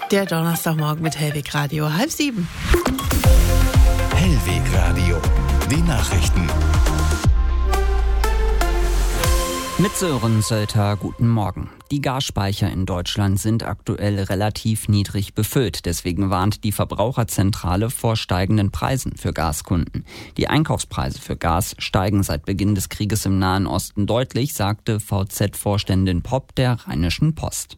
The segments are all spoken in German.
Der Donnerstagmorgen mit Hellweg Radio, 6:30. Hellweg Radio, die Nachrichten. Mit Sören Sölter, guten Morgen. Die Gasspeicher in Deutschland sind aktuell relativ niedrig befüllt. Deswegen warnt die Verbraucherzentrale vor steigenden Preisen für Gaskunden. Die Einkaufspreise für Gas steigen seit Beginn des Krieges im Nahen Osten deutlich, sagte VZ-Vorständin Popp der Rheinischen Post.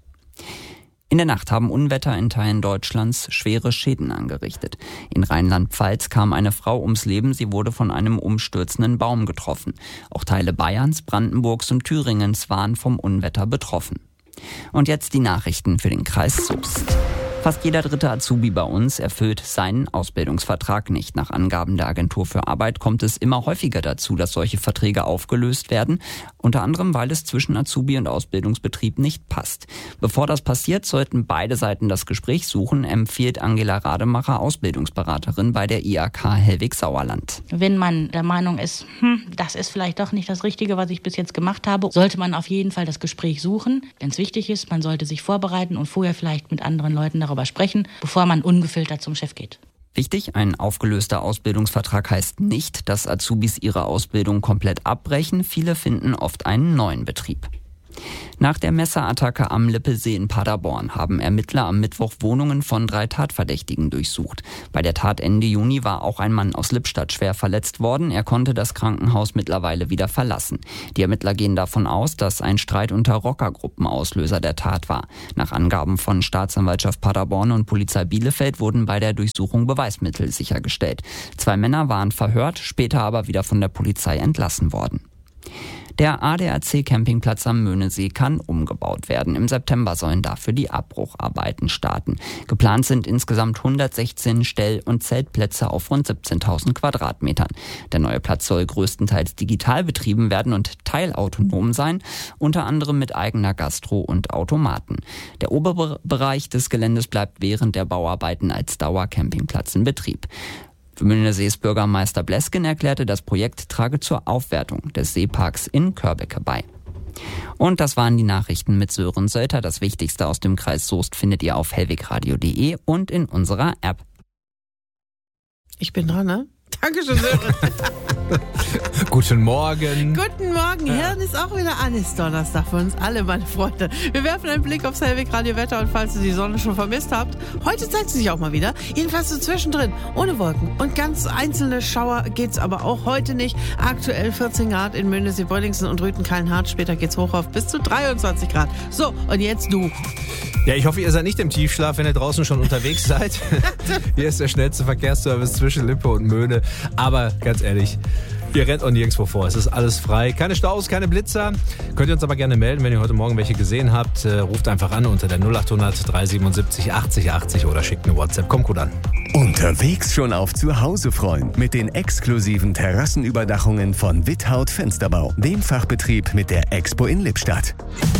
In der Nacht haben Unwetter in Teilen Deutschlands schwere Schäden angerichtet. In Rheinland-Pfalz kam eine Frau ums Leben, sie wurde von einem umstürzenden Baum getroffen. Auch Teile Bayerns, Brandenburgs und Thüringens waren vom Unwetter betroffen. Und jetzt die Nachrichten für den Kreis Soest. Fast jeder dritte Azubi bei uns erfüllt seinen Ausbildungsvertrag nicht. Nach Angaben der Agentur für Arbeit kommt es immer häufiger dazu, dass solche Verträge aufgelöst werden. Unter anderem, weil es zwischen Azubi und Ausbildungsbetrieb nicht passt. Bevor das passiert, sollten beide Seiten das Gespräch suchen, empfiehlt Angela Rademacher, Ausbildungsberaterin bei der IHK Hellwig-Sauerland. Wenn man der Meinung ist, das ist vielleicht doch nicht das Richtige, was ich bis jetzt gemacht habe, sollte man auf jeden Fall das Gespräch suchen. Wenn es wichtig ist, man sollte sich vorbereiten und vorher vielleicht mit anderen Leuten darüber sprechen, bevor man ungefiltert zum Chef geht. Wichtig, ein aufgelöster Ausbildungsvertrag heißt nicht, dass Azubis ihre Ausbildung komplett abbrechen. Viele finden oft einen neuen Betrieb. Nach der Messerattacke am Lippelsee in Paderborn haben Ermittler am Mittwoch Wohnungen von 3 Tatverdächtigen durchsucht. Bei der Tat Ende Juni war auch ein Mann aus Lippstadt schwer verletzt worden. Er konnte das Krankenhaus mittlerweile wieder verlassen. Die Ermittler gehen davon aus, dass ein Streit unter Rockergruppen Auslöser der Tat war. Nach Angaben von Staatsanwaltschaft Paderborn und Polizei Bielefeld wurden bei der Durchsuchung Beweismittel sichergestellt. 2 Männer waren verhört, später aber wieder von der Polizei entlassen worden. Der ADAC-Campingplatz am Möhnesee kann umgebaut werden. Im September sollen dafür die Abbrucharbeiten starten. Geplant sind insgesamt 116 Stell- und Zeltplätze auf rund 17.000 Quadratmetern. Der neue Platz soll größtenteils digital betrieben werden und teilautonom sein, unter anderem mit eigener Gastro und Automaten. Der obere Bereich des Geländes bleibt während der Bauarbeiten als Dauercampingplatz in Betrieb. Möhnesees Bürgermeister Blesken erklärte, das Projekt trage zur Aufwertung des Seeparks in Körbecke bei. Und das waren die Nachrichten mit Sören Sölter. Das Wichtigste aus dem Kreis Soest findet ihr auf hellwegradio.de und in unserer App. Ich bin dran, ne? Dankeschön, Sören. Guten Morgen. Guten Morgen. Hirn ist auch wieder an. Ist Donnerstag für uns alle, meine Freunde. Wir werfen einen Blick aufs Hellweg Radio Wetter und falls ihr die Sonne schon vermisst habt, heute zeigt sie sich auch mal wieder. Jedenfalls so zwischendrin, ohne Wolken. Und ganz einzelne Schauer geht's aber auch heute nicht. Aktuell 14 Grad in Möhnesee, Bröllingsen und Rüthen-Kallenhardt. Später geht's hoch auf bis zu 23 Grad. So, und jetzt du. Ja, ich hoffe, ihr seid nicht im Tiefschlaf, wenn ihr draußen schon unterwegs seid. Hier ist der schnellste Verkehrsservice zwischen Lippe und Möhne. Aber ganz ehrlich, ihr rennt auch nirgendwo vor. Es ist alles frei. Keine Staus, keine Blitzer. Könnt ihr uns aber gerne melden, wenn ihr heute Morgen welche gesehen habt. Ruft einfach an unter der 0800 377 80 80 oder schickt eine WhatsApp. Kommt gut an. Unterwegs schon auf Zuhause freuen mit den exklusiven Terrassenüberdachungen von Withaut Fensterbau, dem Fachbetrieb mit der Expo in Lippstadt.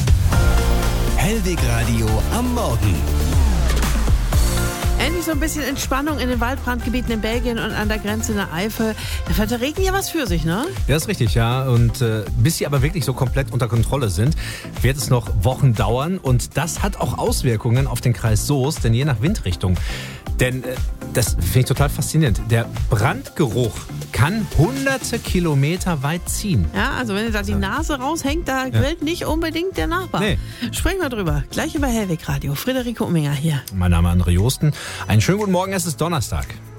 Hellweg Radio am Morgen. Endlich so ein bisschen Entspannung in den Waldbrandgebieten in Belgien und an der Grenze in der Eifel. Da hat der Regen ja was für sich, ne? Ja, ist richtig, ja. Und bis sie aber wirklich so komplett unter Kontrolle sind, wird es noch Wochen dauern. Und das hat auch Auswirkungen auf den Kreis Soest, denn je nach Windrichtung. Denn das finde ich total faszinierend. Der Brandgeruch kann hunderte Kilometer weit ziehen. Ja, also wenn da die Nase raushängt, da grillt nicht unbedingt der Nachbar. Nee. Sprechen wir drüber. Gleich über Hellweg Radio. Friederike Umminger hier. Mein Name ist André Josten. Einen schönen guten Morgen, es ist Donnerstag.